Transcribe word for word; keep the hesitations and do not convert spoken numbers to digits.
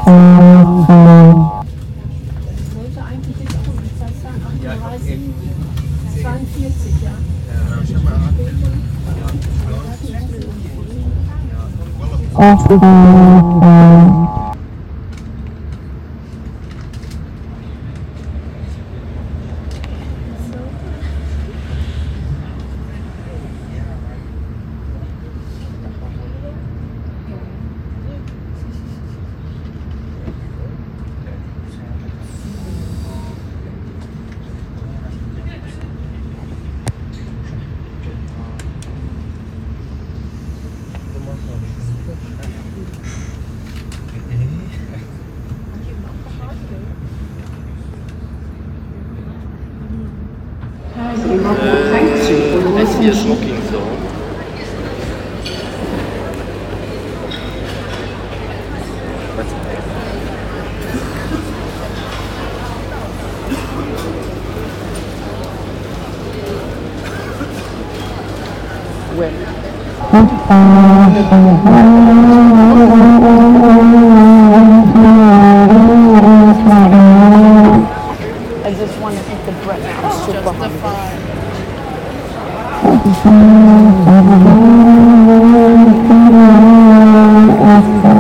Sollte eigentlich jetzt auch eine Zeit sein, achtunddreißig, zweiundvierzig, ja. I see a smoking zone. Where? I just want to eat the bread. I'm super hungry.